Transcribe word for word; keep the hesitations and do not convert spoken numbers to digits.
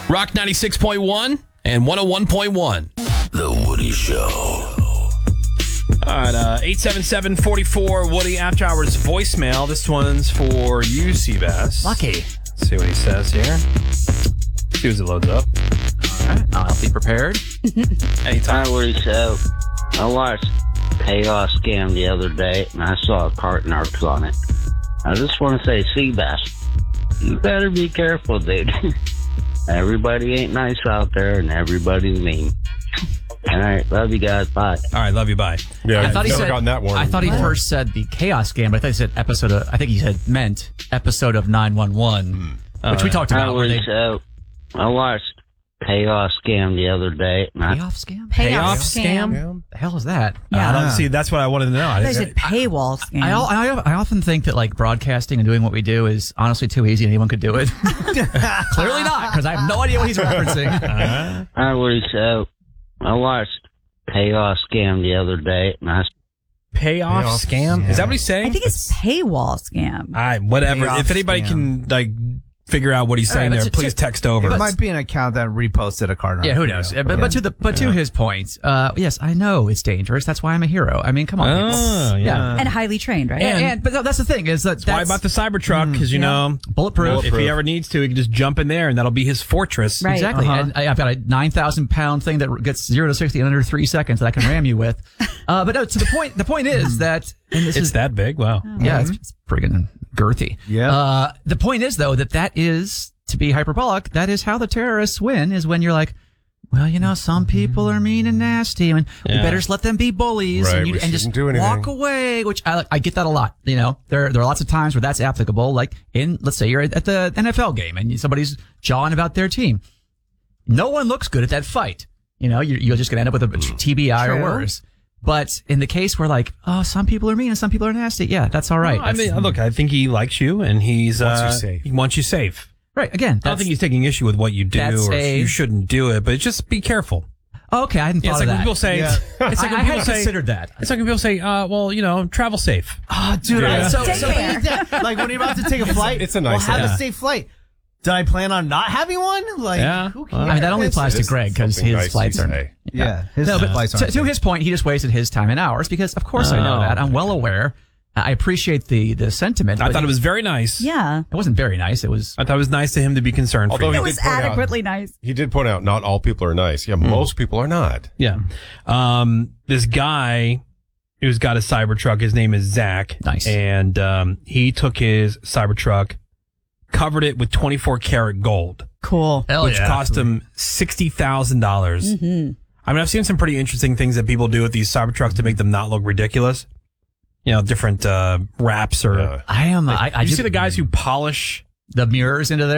Rock ninety-six point one and one oh one point one. The Woody Show. All right, uh, eight seven seven, four four, Woody, After Hours voicemail. This one's for you, Seabass. Lucky. Let's see what he says here. See as it loads up. All right, I'll be prepared. Anytime. Hi, Woody Show. I watched Payoff Scam the other day, and I saw a carton arcs on it. I just want to say, Seabass, you better be careful, dude. Everybody ain't nice out there, and everybody's mean. All right, love you guys. Bye. All right, love you. Bye. Yeah, I thought he never said. gotten that warning. I thought he first said the Chaos Scam, but I thought he said episode of. I think he said meant episode of nine one one, which we talked Hi, about. where Woody they- Show. I watched Payoff Scam the other day, and I Payoff Scam? Payoff scam? Yeah. The hell is that? I don't see. That's what I wanted to know. I They said paywall scam. I, I, I often think that like broadcasting and doing what we do is honestly too easy. Anyone could do it. Clearly not, because I have no idea what he's referencing. Hi, Woody Show. I watched Payoff Scam the other day, and I Payoff, Payoff scam? scam. Is that what he's saying? I think it's paywall scam. All right, whatever. Payoff If anybody scam. can like figure out what he's saying All right, there, but to- please to- text over. It might be an account that reposted a card. Yeah, who knows? But, but to the but to his point, uh, yes, I know it's dangerous. That's why I'm a hero. I mean, come on, people. Oh, yeah. And highly trained, right? And, and but that's the thing is that Why that's about the Cybertruck? Because, you know, bulletproof. if he ever needs to, he can just jump in there and that'll be his fortress. Right. Exactly. Uh-huh. And I, I've got a nine thousand pound thing that gets zero to sixty in under three seconds that I can ram you with. Uh, but no, to the point, the point is that, and this It's is, that big? Wow. yeah, it's, it's friggin' girthy. Yeah. Uh, the point is though, that that is, to be hyperbolic, that is how the terrorists win, is when you're like, well, you know, some people are mean and nasty, and we Yeah. better just let them be bullies, Right, and, you, we and just shouldn't do anything. walk away. Which I, I get that a lot. You know, there there are lots of times where that's applicable. Like in, let's say you're at, at the N F L game and somebody's jawing about their team. No one looks good at that fight. You know, you're, you're just gonna end up with a T B I or True. worse. But in the case where like, oh, some people are mean and some people are nasty, yeah, that's all right. Well, I That's- mean, look, I think he likes you and he's Wants you uh, safe. he wants you safe. right again. I don't That's, think he's taking issue with what you do that's or a- you shouldn't do it, but just be careful. oh, okay, I hadn't Yeah, thought it's like of when that. people say, Yeah. it's like I, when I people hadn't say, considered that. it's like when people say, uh, well, you know, travel safe. Oh, dude, Yeah. I, so, Take so care. that, like when you're about to take a flight, it's a nice well, have idea. a safe flight. Did I plan on not having one? Like, Yeah. who Well, cares? I mean, that only applies to It's Greg because something his nice flights you are. say. Yeah, his No, but flights to, aren't to safe. his point, he just wasted his time and hours because, of course, I know Oh. that. I'm well aware. I appreciate the the sentiment. I but thought it was very nice. Yeah. It wasn't very nice. It was. I thought it was nice to him to be concerned Although for he you. It was did point out- adequately nice. He did point out not all people are nice. Yeah, Hmm. most people are not. Yeah. Um, this guy who's got a Cybertruck, his name is Zach. Nice. And um, he took his Cybertruck, covered it with twenty-four karat gold, Cool. Hell which yeah. cost him sixty thousand dollars. Mm-hmm. I mean, I've seen some pretty interesting things that people do with these Cybertrucks to make them not look ridiculous. You know, different uh, wraps or. Yeah. I am. I, I you do see the guys who polish the mirrors into there.